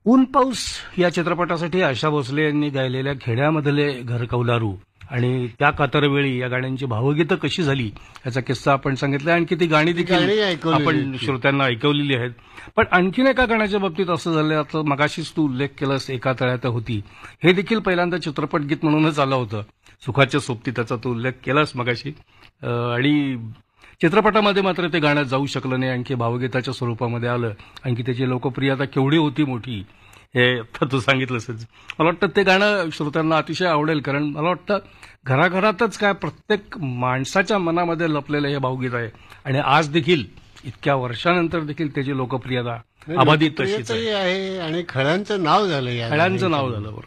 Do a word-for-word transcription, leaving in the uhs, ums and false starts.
ऊन पाऊस या चित्रपटासाठी आशा भोसले यांनी गायलेल्या खेड्यामधले घर कौलारू आणि त्या कातरवेळी या गाण्यांची भावगीतं कशी झाली याचा किस्सा आपण सांगितला. आणखी ती गाणी गाणी देखील ऐकवलेली आपण आहेत. श्रोत्यांना ऐकवलेली आहेत. पण आणखीन एका गाण्याच्या बाबतीत असं झालं, आता मगाशीच तू उल्लेख केलास एका तळ्यात होती, हे देखील पहिल्यांदा चित्रपट गीत म्हणूनच आलं होतं. सुखाच्या सोबती त्याचा तू उल्लेख केलास मगाशी. अं, आणि चित्रपटामध्ये मात्र ते गाणं जाऊ शकलं नाही, आणखी भावगीताच्या स्वरूपामध्ये आलं. आणखी त्याची लोकप्रियता केवढी होती मोठी हे आता तू सांगितलंच. मला वाटतं ते गाणं श्रोत्यांना अतिशय आवडेल, कारण मला वाटतं घराघरातच काय प्रत्येक माणसाच्या मनामध्ये लपलेलं हे भावगीत आहे. आणि आज देखील इतक्या वर्षानंतर देखील त्याची लोकप्रियता अबाधित तशीच आहे. लोकप्रियताही आहे आणि खळ्यांचं नाव झालं या खेळांचं गाण्याचं. नाव झालं.